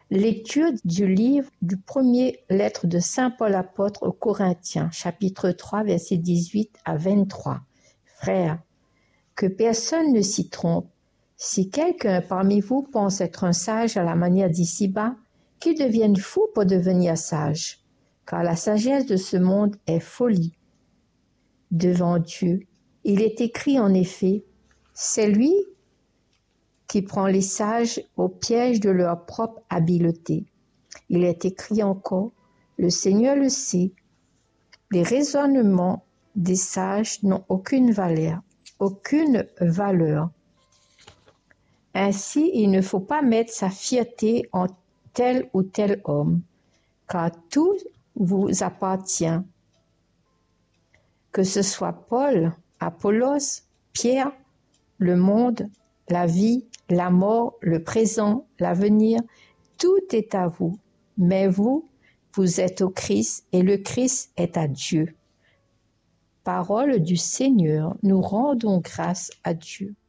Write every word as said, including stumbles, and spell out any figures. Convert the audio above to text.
Lecture du livre du premier lettre de Saint Paul apôtre aux Corinthiens, chapitre trois, versets dix-huit à vingt-trois. Frères, que personne ne s'y trompe. Si quelqu'un parmi vous pense être un sage à la manière d'ici-bas, qu'il devienne fou pour devenir sage, car la sagesse de ce monde est folie devant Dieu. Il est écrit en effet, c'est lui qui prend les sages au piège de leur propre habileté. Il est écrit encore, le Seigneur le sait, les raisonnements des sages n'ont aucune valeur, aucune valeur. Ainsi, il ne faut pas mettre sa fierté en tel ou tel homme, car tout vous appartient, que ce soit Paul, Apollos, Pierre, le monde, la vie, la mort, le présent, l'avenir, tout est à vous. Mais vous, vous êtes au Christ et le Christ est à Dieu. Parole du Seigneur, nous rendons grâce à Dieu.